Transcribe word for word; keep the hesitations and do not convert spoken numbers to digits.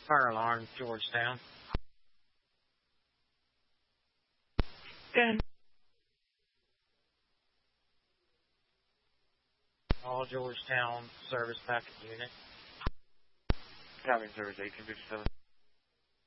Fire alarm, Georgetown. Good. All Georgetown service packet unit. Copy, service eighteen fifty-seven.